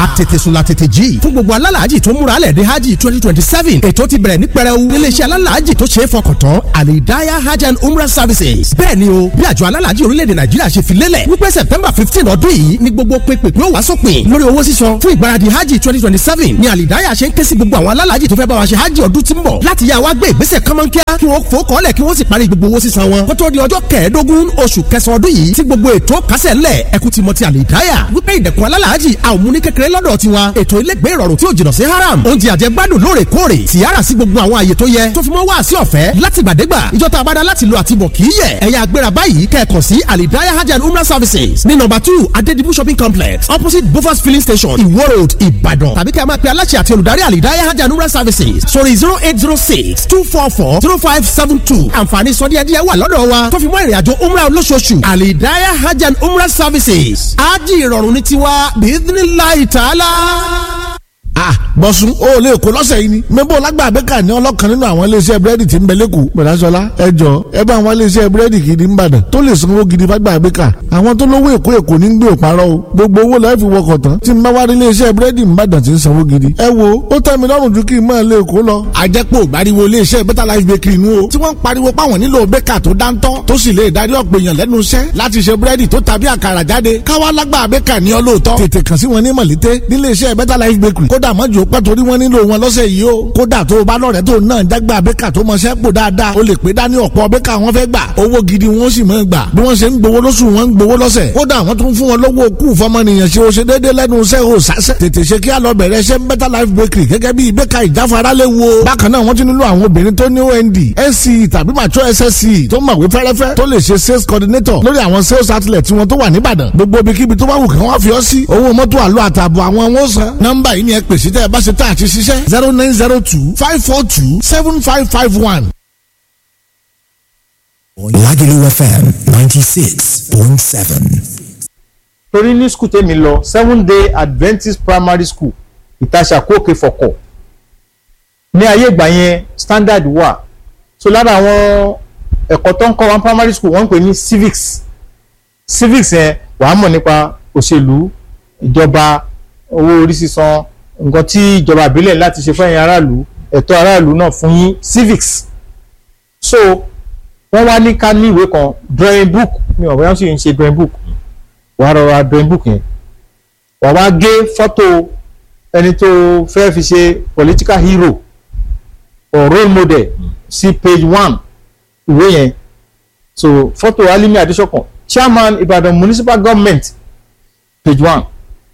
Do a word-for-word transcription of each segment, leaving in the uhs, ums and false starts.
àtètèsùn la tètè jí fún gbogbo alálàájì tó múra lẹ̀ dé hajj twenty twenty seven ètò ti bẹ̀rẹ̀ ní pẹrẹu níléeṣẹ́ alálàájì tó ṣe é fọkàn tán Al-Hidayah Hajj and Umrah Services. bẹ́ẹ̀ ni o bí àjọ alálàájì orílẹ̀-èdè Nàìjíríà ṣe fi lélẹ̀ wípé September fifteen ọdún yìí ni gbogbo pépèpé ó wá sópin lórí owó sísan fún ìgbáradì hajj twenty twenty seven ni Al-Hidayah ṣe ń ké sí gbogbo àwọn alálàájì tó fẹ́ bá wa ṣe hajj ọdún tí ń bọ̀ láti yá wa gbé ìgbésẹ̀ kánmọ́nkíá kí wọ́n fò kọ́lẹ̀ kí wọ́n sì parí gbogbo owó sísan wọn kó tó di ọjọ́ kẹẹ̀ẹ́dógún oṣù kẹsàn-án ọdún yìí tí gbogbo ètò kásẹ̀ ńlẹ̀ ẹkú ti mọ ti Al-Hidayah wípé ìdẹ̀kùn alálàájì àwọn múni kékeré lọ́dọ̀ tiwa ètò ilégbé ìrọ̀rùn tí ò jìnnà sí haram oúnjẹ àjẹgbádùn lóòrèkóòrè tìyára sí gbogbo àwọn àyè tó yẹ tó fi mọ́ wá sí ọ̀fẹ́ látìgbàdégbà ìjọta abada láti lo àtibọ̀ kì í yẹ ẹ̀yà agbéra báyìí kẹ́ẹ̀kọ́ sí Al-Hidayah Hajj and Umrah Services ní nọ́mbà two Adedibu shopping complex opposite Bofas filling station Iwo Road Ìbàdàn tàbí kẹ́ ẹ máa pe aláṣẹ àti olùdarí Al-Hidayah Hajj and Umrah Services sórí zero eight zero six two four four zero five seven two àǹfààní sọdíẹ̀díẹ̀ wà lọ́dọ̀ wa tó fi mọ́ ìrìnàjò umrah olóṣooṣù Al-Hidayah Hajj and Umrah Services ájì ìrọ̀rùn ní tiwa bíídínláì tààlà. ah bọ̀sùn o lè kó lọ́sẹ̀ yìí ni mẹ́bọ̀ lágbà abẹ́ka ní ọlọ́kan nínú àwọn iléeṣẹ́ búrẹ́dì tí ń bẹ lẹ́kọ̀ọ́ Bẹ̀rẹ̀sọ́lá ẹ jọ ẹ bá àwọn iléeṣẹ́ búrẹ́dì gidi ń bàdàn tó lè sanwó gidi fágbà abẹ́ka àwọn tó lówó èkó èkó ní gbé òparọ́ o gbogbo owó lọ́ọ́ fi wọkọ̀ tán tí ń bá wá rí iléeṣẹ́ búrẹ́dì ń bàdàn tí ń sanwó gidi ẹ wo ó tẹ́ mi lọ́rùn ju kí n máa lè kó lọ. àjẹpọ̀ ìgbàriwo iléeṣẹ́ Better Life Bakery nu o tí wọ́n ń pariwo páwọn nílò bẹ́kà tó dáńtọ́ tó sì lè darí ọ̀pọ̀ èèyàn lẹ́nu iṣẹ́ láti ṣe búrẹ́dì tó tàbí àkàrà jáde káwá lágbà abẹ́ka ní ọlọ́ọ̀tọ́ tètè kàn sí wọn ní mọ̀lété níléeṣẹ́ Better Life Bakery kódà mọ́jú pẹ́ torí wọ́n nílò wọn lọ́sẹ̀ yìí o kódà tó o bá lọ́rẹ̀ẹ́ tó náà jágbá bẹ́kà tó mọṣẹ́ pò dáadáa o lè pé dání ọ̀pọ̀ bẹ́kà wọn fẹ́ gbà owó gidi wọn sì máa gbà bí wọ́n ṣe ń gbowó lóṣù wọn ń gbowó lọ́sẹ̀ kódà wọ́n tún fún wọn lọ́wọ́ kú fọmọnìyàn ṣe o ṣe déédéé lẹ́nu iṣẹ́ o sásẹ̀ tètè ṣe kí á lọ bẹ̀rẹ̀ iṣẹ́ Better Life Bakery gẹ́gẹ́ bí bẹ́kà ìjáfara lè wo bákan náà wọ́n ti nílò àwọn obìnrin tó ní O N D N C E tàbí mature S S C E tó mọ̀wé fẹ́rẹ́fẹ́ tó lè ṣe sales coordinator lórí àwọn sales outlet tí wọ́n tó wà níbàdàn gbogbo ibikíbi tó bá wù kí wọ́n fi ọ́ sí owó mọ́tò àlọ́ àtààbọ̀ àwọn wọn san nọ́mbà yìí ni ẹ pèsè tẹ́ ẹ bá ṣe tá àti ṣiṣẹ́ zero nine zero two five four two seven five five one. Lagelu F M ninety-six point seven. torí ní skul tèmi lọ seven day Adventist primary school ìtàṣàkókè fọ̀kọ̀ ní ayé ìgbà yẹn standard wà so lára àwọn ẹ̀kọ́ tó ń kọ́ wọn primary school wọ́n ń pè ní civics civics yẹn wàá mọ̀ nípa òṣèlú ìjọba owó orí sísan nǹkan tí ìjọba ìbílẹ̀ láti ṣe fún ẹ̀yin aráàlú ẹ̀tọ́ aráàlú náà fún yín civics so wọ́n wá ní ká ní ìwé kan drawing book mi ò bóyá sì ń ṣe drawing book wàá rọra drawing book yẹn wàá wá gé fọ́tò ẹni tó fẹ́ fi ṣe political hero or role model sí page one ìwé yẹn so fọ́tò Alimi Adesokan chairman Ibadan municipal government page one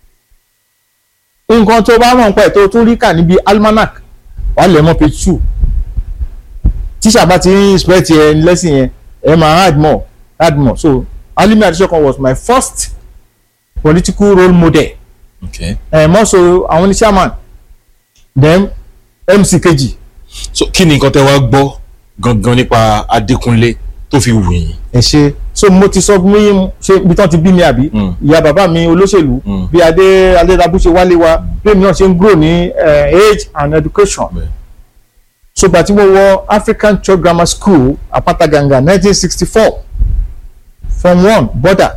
nǹkan tó bá mọ̀ nípa ẹ̀ tó tún rí kà níbi almanac wà lè mọ́ page two tíṣà bá ti ń inspect yẹn lẹ́sìn yẹn ẹ máa add more add more so Alimi Adesokan was my first political role model okay ẹ mọ́ so àwọn ní chairman then M C kejì. so kí ni nǹkan tẹ́ wá gbọ́ gangan nípa Adékúnlé tó fi wù yín. ẹ ṣe so mo ti sọ fún mi ṣe ibi tán ti bí mi àbí ìyá bàbá mi olóṣèlú bí adé adédabú ṣe wálé wa bí èmi náà ṣe ń grow ní age and education so gbà tí mo wọ African Church Grammar School Àpáta Gàngà nineteen sixty four form one border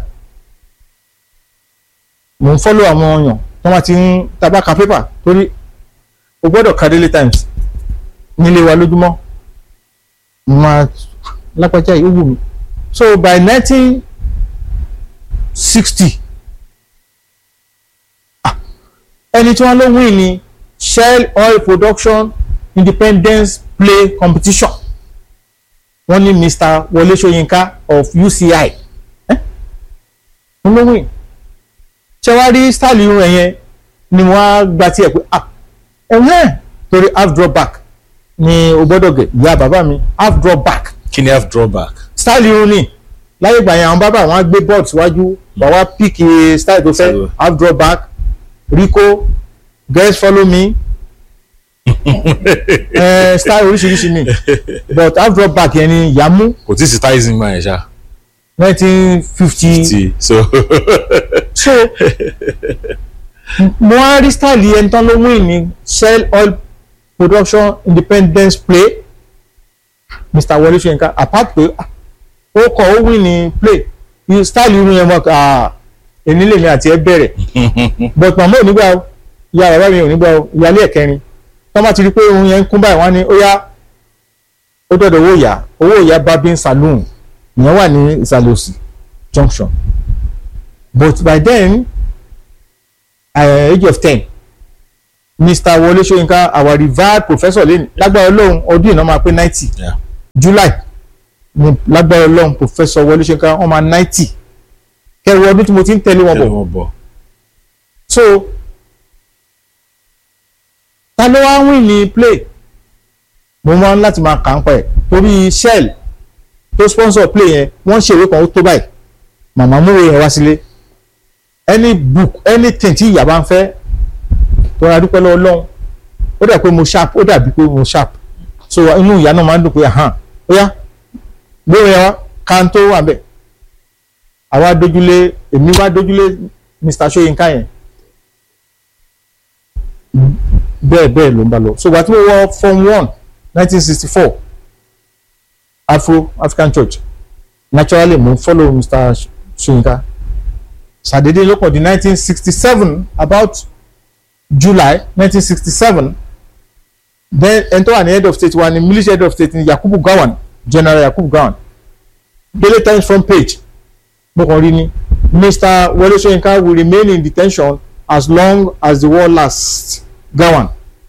mo ń follow àwọn èèyàn tó máa ti ń tabaka paper torí o gbọ́dọ̀ ka Daily Times nílé wa lójúmọ́ máa lápájá yìí ó wù mí so by nineteen sixty ẹni tí wọ́n ló win ní Shell Oil Production Independence Play Competition wọ́n ní Mister Wọlé Ṣóyínká of U C I wọ́n ló win ṣé wàá rí style irun ẹ̀yẹn ni wọ́n á gba tiẹ̀ pé ah ẹ̀hẹ́n torí half draw back ni o gbọ́dọ̀ gẹ̀ ìyá bàbá mi half draw back. kí ni half draw back. style irun ni láyé ìgbà yẹn àwọn bàbá wọn á gbé board síwájú wà wá pick style tó fẹ́ half draw back Rico girls follow me uh, style oríṣiríṣi ni but half draw back yẹn ni Yàmú. kò tí ì sí tyson máa yẹn ṣá. nineteen fifty so so mo á rí style yẹn tán ló win ní Shell Oil Production Independence Play Mister Wọlé Ṣóyínká apart pé ó kọ ó win ní play style irun yẹn mọ ẹni lèmi àti ẹ bẹ̀rẹ̀ but màmá ò nígbà ìyá bàbá mi ò ní gbọ́ ìyálé ẹ̀kẹrin tó bá ti rí pé ohun yẹn ń kún báyìí wọ́n ní ó yá ó dọ̀dọ̀ owó ìyá owó ìyá barbing saloon ìyẹn wà ní ìsàlẹ̀ òsì junction but by then uh, age of ten Mr. Wọlé Ṣóyínká our revered professor lẹ́nu lágbára Ọlọ́run ọdún yìí náà máa pé ninety Yeah. July ní lágbára Ọlọ́run professor Wọlé Ṣóyínká wọ́n máa ninety kẹrù ọdún tí mo ti ń tẹ̀lé wọn Tẹ̀lé bọ̀ wọn bọ̀. so ta ló wá ń win ní play mo máa ń láti máa kà ń pa ẹ̀ torí Shell tó sponsor play yẹn wọ́n ṣèwé kan ó tó báyìí màmá múwe yẹn wá sílé any book anything tí ìyá bá ń fẹ́ tó ra dúpẹ́ lọ́wọ́ Ọlọ́run ó dà pé mo sharp ó dàbí pé mo sharp so inú ìyá náà máa ń dùn pé hàn ó yá gbóhùn yẹn wá ká tó wà bẹ́ẹ̀ àwa dójúlé èmi wá dójúlé Mr. Ṣóyínká yẹn bẹ́ẹ̀ bẹ́ẹ̀ ló ń bá lọ so wà tí mo wọ form one nineteen sixty four Afro African Church naturally mo follow Mr. Ṣóyínká ṣàdédé ló pọ̀ di nineteen sixty seven about July nineteen sixty seven then ẹni tó wà ní head of state wa ni military head of state ni Yakubu Gowon General Yakubu Gowon Daily Times front page mo kàn rí ni Mister Wọlé Ṣóyínká will remain in detention as long as the war lasts Gowon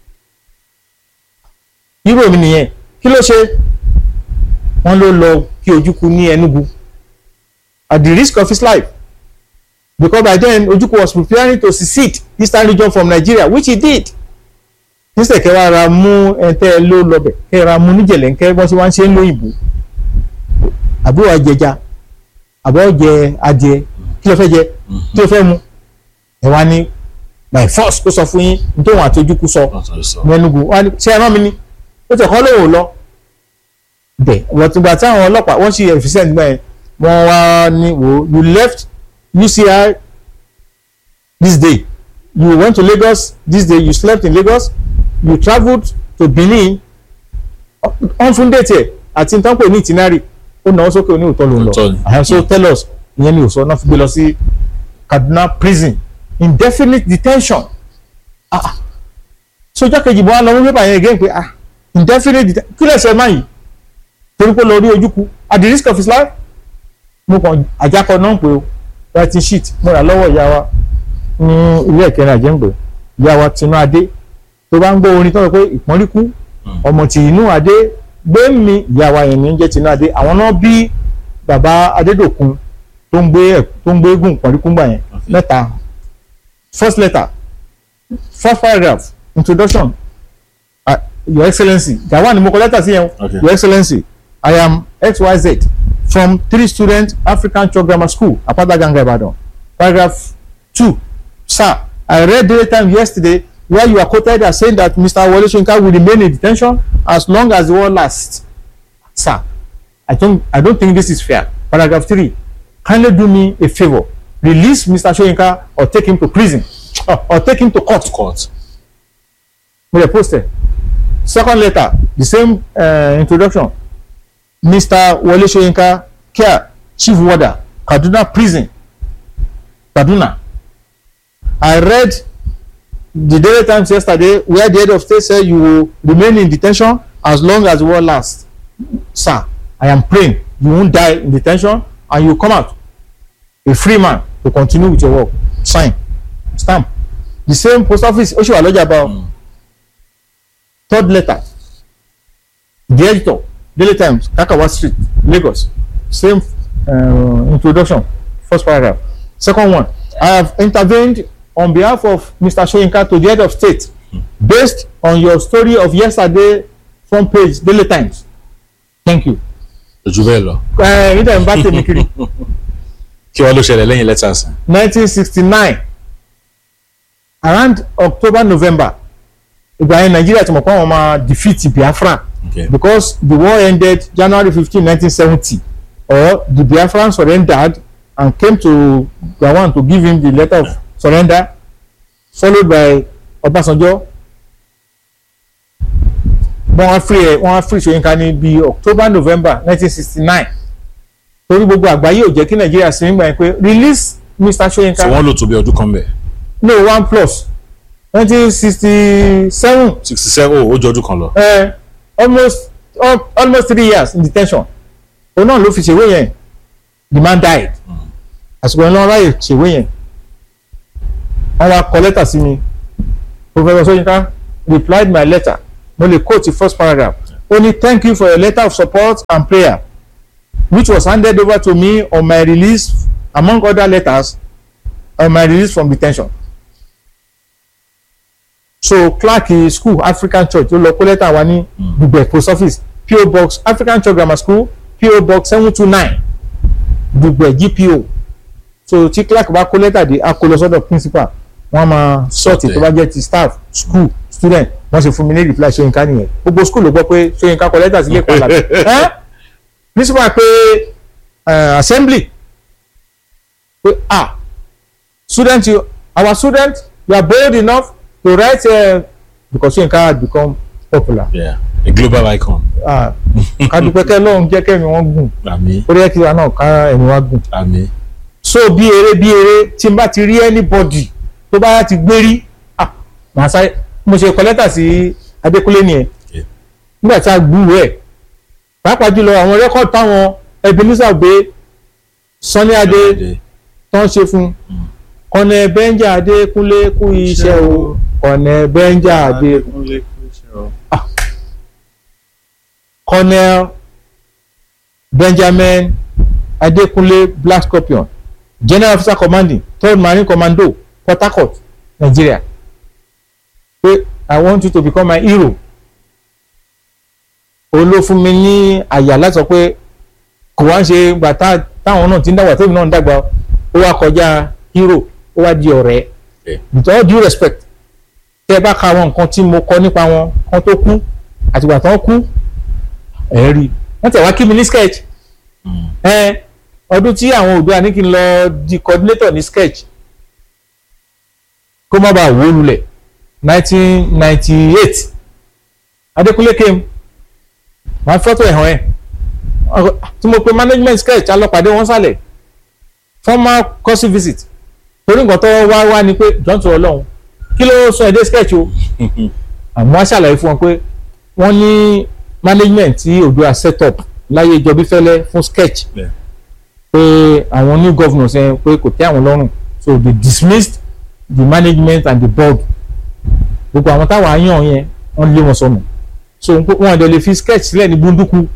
hero mi nìyẹn kí ló ṣe wọ́n ló lọ kí Ojukwu ní Enugu at the risk of his life because by then Ojukwu was preparing to secede eastern region from Nigeria which he did nísìnyí kẹwàá ra mú ẹntẹ ló lọbẹ kẹwàá mú níjẹlẹńkẹ bọ́n ṣe wá ń ṣe ń lóyìnbó àbúrò àjẹjà àbọ̀ jẹ adìẹ kí ló fẹ́ jẹ kí ló fẹ́ mu ẹ wá ní by force kó sọ fún yín nítorí wọn àti Ojukwu sọ ní Enugu wọn ní ṣé ẹ rán mi ní ó tẹ̀kọ́ lóhùn lọ bẹ̀ wọ́n ti gbà tí àwọn ọlọ́pàá wọ́n ṣe efficient gbà yẹn wọ́n wá ní wò you left U C I this day you went to Lagos this day you slept in Lagos you travelled to Benin on fún date ẹ̀ àti nǹkan pè ní itinerary ó náwó sókè oní òótọ́ ló ń lọ so tell us ìyẹn ni ò sọ náà fi gbé lọ sí Kaduna prison indefinite detention ah sójà kejì bọ́ á lọ wọ́n pépà yẹn again pé ah indefinite detention kí lè ṣe máa yìí torí pé lọ rí Ojukwu at the risk of his life mo kàn àjákọ náà pé o writing sheet mo rà lọ́wọ́ ìyá wa ní ilé ẹ̀kẹ́rin àjẹ́ǹgbẹ̀ ìyá wa Tinú Adé tó bá ń gbọ́ orin tó sọ pé ìpọ́nríkú ọmọ tí inú Adé gbé mi ìyá wa yẹn ní jẹ́ Tinú Adé àwọn náà bí bàbá Adédòkun tó ń gbé tó ń gbé gùn ìpọ́nríkú gbà yẹn mẹ́ta first letter first paragraph introduction uh, your excellency Gawon ni mo kọ lẹ́tà sí yẹn your excellency I am X Y Z from three student African Church Grammar School Apata Ganga Ibadan paragraph two sir I read Daily Times yesterday where you are quoted as saying that Mister Wọlé Ṣóyínká will remain in detention as long as the war lasts sir I don't I don't think this is fair paragraph three kindly do me a favour release Mister Ṣóyínká or take him to prison or, or take him to court court mo dey post it second letter the same uh, introduction Mister Wọlé Ṣóyínká care chief warder Kaduna prison Kaduna I read the Daily Times yesterday where the head of state said you will remain in detention as long as the war lasts sir I am praying you won't die in detention and you come out a free man to continue with your work sign stamp the same post office ó ṣe wà lọ́jà bá ọ third letter the editor Daily Times Kakawa Street Lagos same uh, introduction first paragraph second one I have intervened on behalf of Mister Ṣóyínká to the head of state based on your story of yesterday front page Daily Times thank you. ojú bẹ́ẹ̀ lọ. ẹ ẹ níta ń bá tèmi kiri. kí wàá ló ṣẹlẹ̀ lẹ́yìn letters. nineteen sixty nine around October November ìgbà yẹn Nigeria ti mọ̀ pé àwọn máa defeat Biafra Okay. because the war ended January fifteenth nineteen seventy or the Biafrans surrendered and came to Gowon to give him the letter of surrender followed by Ọbásanjọ́ wọ́n á free ẹ̀ wọ́n á free Ṣóyínká ní bíi October November nineteen sixty nine torí gbogbo àgbáyé ò jẹ́ kí Nàìjíríà sí nígbà yẹn pé release Mister Ṣóyínká. so wọ́n lò tó bí ọdún kan bẹ́ẹ̀. no one plus nineteen sixty seven. sixty seven ó jọ ọdún kan lọ. Uh, almost uh, almost three years in detention. òun náà ló fi ṣèwé yẹn the man died. àsìkò yẹn lọ́wọ́ ráyè ṣèwé yẹn. wọ́n wá kọ lẹ́tà sí mi. Professor Soyinka replied my letter. mo lè quote the first paragraph. ó ní thank you for your letter of support and prayer which was handed over to me on my release among other letters on my release from detention. So clerk school African Church ló lọ kó lẹ́tà wa ní Dùgbẹ̀ post office P O Box African Church Grammar School P O Box seven two nine Dùgbẹ̀ G P O. So tí clerk bá kó lẹ́tà dé a kó lọ sọ́dọ̀ principal wọ́n máa sọ́ọ̀tì tó bá jẹ́ ti staff school student wọ́n sì fún mi ní reply Ṣóyínká nìyẹn gbogbo school ló gbọ́ pé Ṣóyínká kọ lẹ́tà sílé kan lábẹ́ ẹ́ principal pé assembly pé ah student you our student you are bold enough to write uh, because Ṣóyínká had become popular. Yeah, a global icon. ah kadupẹkẹ lọhùn jẹ́ kẹ́mi wọn gùn àmín. ó yẹ kí wa náà ká ẹ̀mí wa gùn. àmín. so bí eré bí eré tí n bá ti rí anybody tó bá ti gbé rí ah màá sáré mo ṣe kọ lẹ́tà sí Adékúnlé nìyẹn nígbà tí a gbúròó ẹ̀ pàápàá jùlọ àwọn rẹ́kọ̀dì táwọn Ebenezer gbé Sunny Adé tó ń ṣe fún Kọ̀nẹ̀ Benja Adékúnlé kú iṣẹ́ o Kọ̀nẹ̀ Benja Adékúnlé kú iṣẹ́ o ah Colonel Benjamin Adékúnlé Black Scorpion General Officer Commanding Third Marine Commando Port Harcourt Nigeria pé I want you to become my hero. òun ló fún mi ní àyà láti sọ pé kò wá ń ṣe gbà táwọn náà ti ń dàgbà tèmi náà ń dàgbà ó wá kọjá hero ó wá di ọ̀rẹ́ with all due respect tẹ́ bá ka àwọn nǹkan tí mo kọ nípa wọn kan tó kú àtìgbà tó ń kú ẹ̀ rí wọ́n tẹ̀ wá kí mi ní sketch ọdún tí àwọn òbí àní kí n lọ di coordinator ní sketch kó má bàa wó lulẹ̀ nineteen ninety eight Adékúnlé came wọ́n fọ́tò ẹ̀hàn ẹ̀ tí mo pe management sketch alọ́pàdé wọn sálẹ̀ formal course visit torí nǹkan tó wá wá ni pé john tó ọlọ́run kí ló sọ èdè sketch o àmọ́ a ṣàlàyé fún wọn pé wọ́n ní management tí Oòduà set up láyé Ìjọbífẹ́lẹ́ fún sketch pé àwọn new governors yẹn pé kò tẹ́ àwọn lọ́rùn so they dismissed the management and the board gbogbo àwọn táwọn àyàn yẹn wọ́n lé wọn sọnù so wọn àdé lè fi sketch sílẹ̀ ní gbóndúkú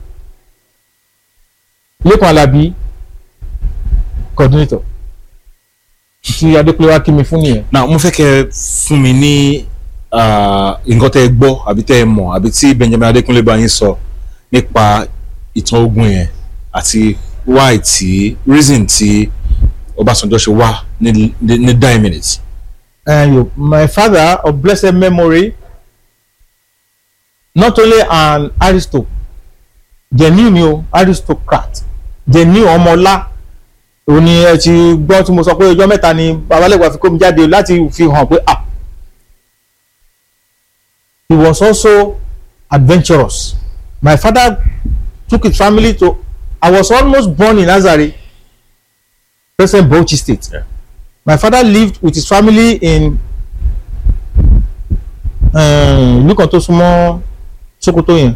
Lẹ́kan Alábí coordinator tí Adékúnlé wá kí mi fún nìyẹn. now mo fẹ́ kẹ́ fún mi ní nǹkan tẹ́ ẹ gbọ́ àbí tẹ́ ẹ mọ̀ àbí tí Benjamin Adékúnlé bá yín sọ nípa ìtàn ogun yẹn àti why tí reason tí Ọbásanjọ́ ṣe wá ní ní nine minutes. Uh, my father of blessed memory not only an aristo genuine o aristocrat genuine ọmọlá òun ni ẹ ti gbọ́ tí mo sọ pé ọjọ́ mẹ́ta ni Babalẹ́gbà fi kó mi jáde láti fi hàn pé ah he was also adventurous. My father took his family to I was almost born in Azare, present Bauchi State. Yeah. My father lived with his family in ìlú kan tó súnmọ́ Sokoto yẹn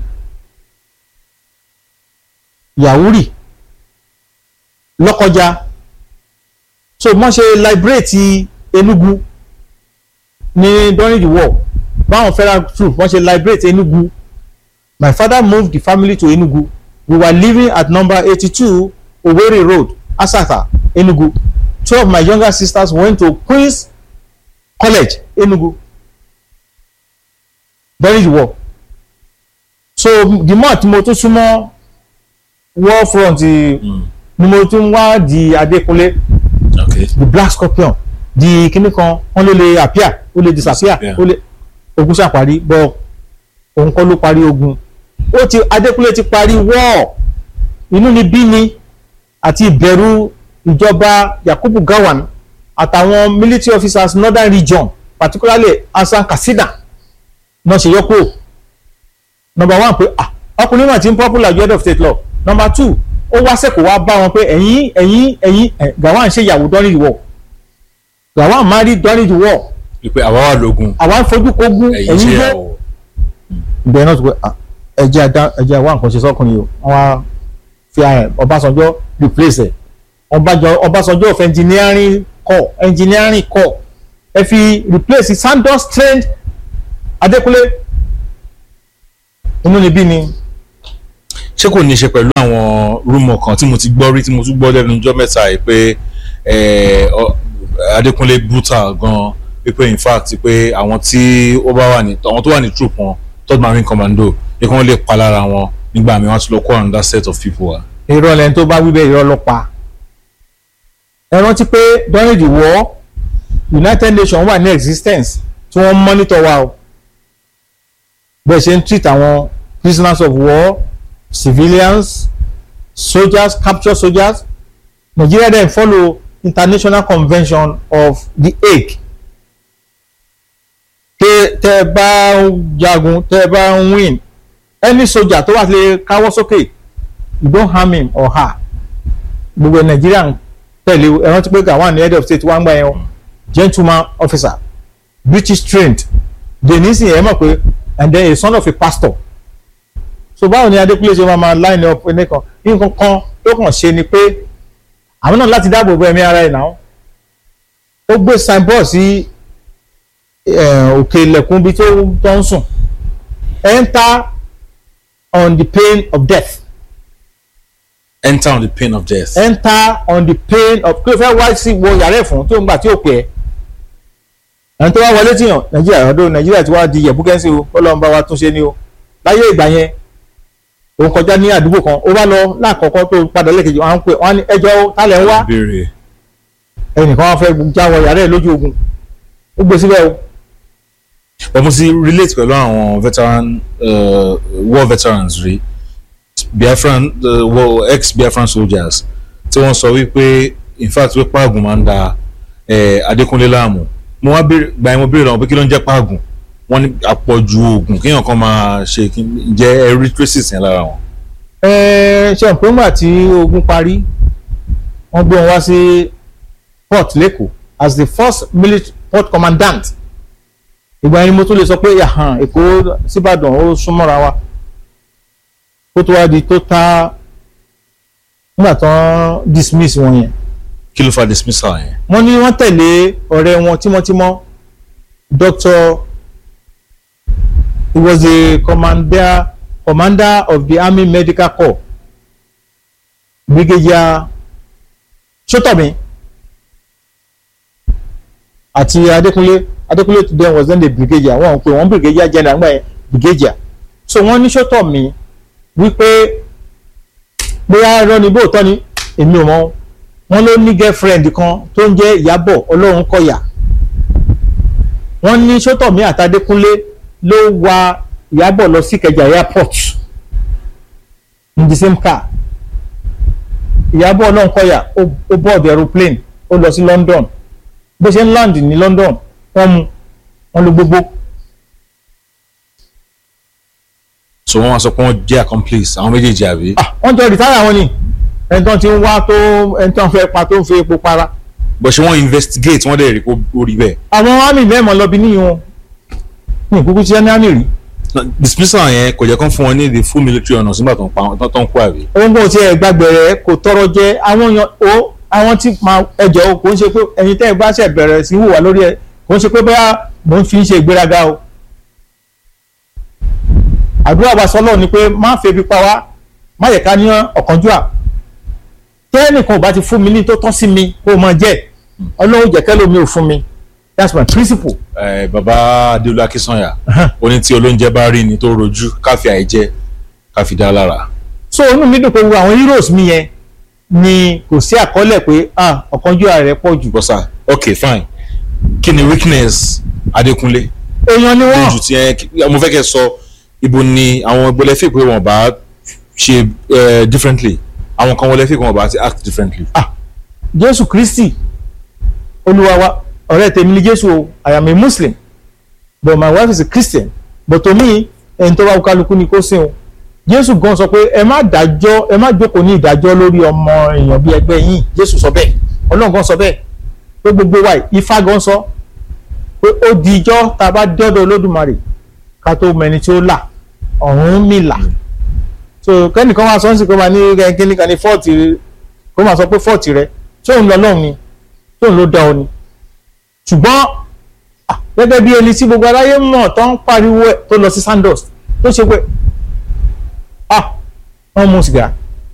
Yàwúrì Lọ́kọjá so wọ́n ṣe liberate Enugu ní during the war báwọn federal troops wọ́n ṣe liberate Enugu. My father moved the family to Enugu. We were living at number eighty-two Owerri Road, Asata, Enugu. Two of my younger sisters went to Queen's College, Enugu, during the war. So the more tí mo tún súnmọ́ war front ni mo tún wá di Adékúnlé, okay. The Black Scorpion, di kíní kan wọ́n ló lè appear ó lè disappear ó lè ogun ṣàparí bọ́ òun kọ́ ló parí ogun. Ó ti Adékúnlé ti parí war inú ni bí ni àti ìbẹ̀rù ìjọba Yakubu Gowon àtàwọn military officers northern region particularly Hasan Katsina náà ṣe yọkó. Number one pé ah ọkùnrin náà ti ń popular head of state law. Number two ó wá sẹ́kọ̀ọ́ wá bá wọn pé ẹ̀yin ẹ̀yin ẹ̀yin Gowon ṣe ìyàwó during the war. Gowon married during the war pé àwa wà lógun àwa ń fojú kogun ẹ̀yin ẹ̀yin jẹ́ jẹ́ o. ìbẹ̀rẹ̀ náà tó pé ẹ̀jẹ̀ àdá ẹ̀jẹ̀ àwa nǹkan ṣe sọ́kùnrin o wọ́n á fi ààrẹ Ọbásanjọ́ replace ẹ̀ Ọbásanjọ́ of engineering corps engineering corps ẹ fi replace Sandos trained Adékúnlé inú níbí ni. ṣé kò ní í ṣe pẹ̀lú àwọn rúmọ̀ kan tí mo ti gbọ́ rí tí mo tún gbọ́ lẹ́nu ọjọ́ mẹ́ta yìí pé Adékúnlé brutal gan pé in fact pé àwọn tí ó bá wà ní àwọn tó wà ní troop wọn third marine commando pé kí wọ́n lè pa lára wọn nígbà míì wọ́n ti lọ kó another set of people wa. irọ́ lẹ́ni tó bá wí bẹ́ẹ̀ irọ́ ló pa ẹ rántí pé during the war United Nations wà ní existence tí wọ́n monitor wa o bẹ́ẹ̀ ṣe ń treat àwọn prisoners of war civilians soldiers captured soldiers Nigeria then follow International Convention of the Hague tẹ tẹ bá jagun tẹ bá win any soldier tó wà lè káwọ́ sókè you don't harm him or her gbogbo Nigeria tẹ̀lé ẹ rántí pé Gawon ní head of state wá ń gbà yẹn o gentleman officer British trained denisi ẹ mọ̀ pé and then a son of a pastor so báwo ni Adékúnlé ṣe máa ma line up nìkan nǹkan kan tó kàn ṣe ni pé àwọn náà láti dáàbò bo ẹ̀mí ara ẹ̀ náà ó gbé signboard sí òkè ilẹ̀kùn bí tó tó ń sùn enter on the pain of death. enter on the pain of death. enter on the pain of kí ló fẹ́ wá sí wo yàrá ẹ̀ fún tó ń gbà tí ò pẹ́ ẹ́ ẹni tó wá wọlé tìyàn Nàìjíríà ọdún Nàìjíríà ti wá di yẹ̀bùkẹ́sì o Ọlọ́run bá wa tún ṣe ni o láyé ìgbà yẹn òun kọjá ní àdúgbò kan ó bá lọ láàkọ́kọ́ tó padà lẹ́kẹ̀jì wọn á ń pè wọn á ní ẹjọ́ tálẹ̀ ń wá ẹnìkan wọn fẹ́ já wọ yàrá ẹ̀ lójú ogun ó gbé síbẹ̀ o. wọ́n mú sí relate pẹ̀lú àwọn veteran uh, war veterans rí Biafran uh, well, ex-Biafran soldiers tí wọ́n sọ wípé in fact wípé pàgùn máa ń da Adékúnlé láàmú mo wá gba ẹ̀wọ̀n béèrè lọ́wọ́ pé kí ló ń jẹ́ pàgùn wọ́n ní àpọ̀jù oògùn kéèyàn kan máa ṣe jẹ́ ẹ̀rí traces yẹn lára wọn. ẹ ṣe pé ńgbà tí ogun parí wọ́n gbé wọn wá sí port lẹ́kọ̀ọ́ as the first military port commandant ìgbà yẹn ni mo tún lè sọ pé yàhàn Èkó síbàdàn ó súnmọ́ra wa kó tó wá di tó ta nígbà tán dismiss wọn yẹn. kí ló fa dismissal yẹn. wọ́n ní wọ́n tẹ̀lé ọ̀rẹ́ wọn tímọ́tímọ́ doctor he was the commander commander of the army medical corps brigadier Sotomi àti Adékúnlé Adékúnlé today was then the brigadier wọ́n pè wọ́n brigadier general nígbà yẹn brigadier so wọ́n ní Sotomi wípé bóyá irọ́ ni bóòtọ́ ni èmi ò mọ̀ wọ́n ló ní girlfriend kan tó ń jẹ́ Ìyábọ̀ Ọlọ́runkọ̀yà wọ́n ní Sotomi àti Adékúnlé ló wa Ìyábọ̀ lọ sí Ìkẹjà airport in the same car Ìyábọ̀ Ọlọ́runkọ̀yà ó board aeroplane ó lọ sí London bó ṣe ń land ní London wọ́n mú wọ́n lò gbogbo. so wọ́n wá sọ pé wọ́n jẹ́ accomplice àwọn méjèèjì àbí. ah wọ́n jọ retire àwọn ni ẹni tó ti ń wá tó ẹni tó ń fẹ́ pa tó ń fi epo para. bó ṣe wọ́n investigate wọ́n dẹ̀ rí kó rí bẹ́ẹ̀. àwọn army mẹ́mọ̀ lọ bí níyàn ní ìkúkú tí ẹni army rí. dismissal yẹn kò jẹ́ kán fún wọn ní the full military honours nígbà tó ń pa tó ń kó àbí. ohun kò tiẹ̀ gbàgbẹ̀rẹ̀ kò tọrọ jẹ àwọn yan o àwọn tí máa ẹjọ́ kò ń ṣe pé ẹ̀yin tẹ́ ẹ bá ṣe bẹ̀rẹ̀ sí hùwà lórí ẹ kò ń ṣe pé bóyá mò ń fi ń ṣe ìgbéraga o. àdúrà wa sọ́lọ́ ni pé má febi pa wá má yẹ ká ní ọ̀kánjúà tẹ́nìkan ò bá ti fún mi ní tó tán sí mi kó o máa jẹ́ Ọlọ́run jẹ́ kẹ́lò mi ò fún mi that's my principle. ẹ bàbá Adéolú Akínsànyà ó ní tí olóúnjẹ bá rí ni tó rojú káfí àìjẹ káfí dá lára. so inú mi dùn pé gbogbo àwọn heroes mi yẹn ni kò sí àkọọ́lẹ̀ pé ah ọ̀kánjúà rẹ̀ pọ̀ jù. bọ́sà ok fine kí ni weakness Adékúnlé. èèyàn ni wọ́n. lójú tí ẹ mo fẹ́ kẹ́ sọ ibo ni àwọn ìgbọ́lẹ̀ fi pé wọ́n bá ṣe differently àwọn kan wọlé fi pé wọ́n bá ti act differently. ah Jésù Kristi Olúwa wa ọ̀rẹ́ tèmi ni Jésù o I am a Muslim but my wife is a Christian but to me ẹni tó bá wù kálukú ni kó sìn o Jésù gan sọ pé ẹ má dájọ́ ẹ má jókòó ní ìdájọ́ lórí ọmọ èèyàn bíi ẹgbẹ́ yín Jésù sọ bẹ́ẹ̀ Ọlọ́run gan sọ bẹ́ẹ̀ pé gbogbo wa Ifá gan sọ pé ó di ijọ́ tá a bá dọ́dọ̀ Olódùmarè ká tó mẹni tí ó là Ọ̀rúnmìlà so kẹ́nìkan máa sọ ń sì kó máa ní kíní kan ní fọ́ọ̀tì kó máa sọ pé fọ́ọ̀tì rẹ tóun lọ lọ́hùn ni tóun ló dá ọ ni ṣùgbọ́n gẹ́gẹ́ bí ẹni tí gbogbo aráyé mọ̀ tó ń pariwo ẹ̀ tó lọ sí Sandals tó ṣe pé ah wọ́n mú sìgá